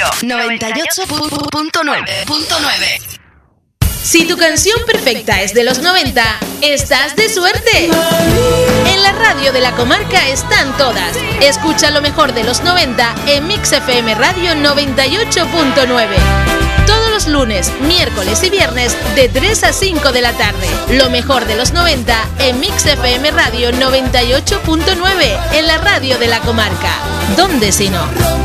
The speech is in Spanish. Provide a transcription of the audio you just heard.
98.9. Si tu canción perfecta es de los 90, estás de suerte. En la radio de la comarca están todas. Escucha lo mejor de los 90 en Mix FM Radio 98.9. Todos los lunes, miércoles y viernes de 3 a 5 de la tarde. Lo mejor de los 90 en Mix FM Radio 98.9 en la radio de la comarca. ¿Dónde si no?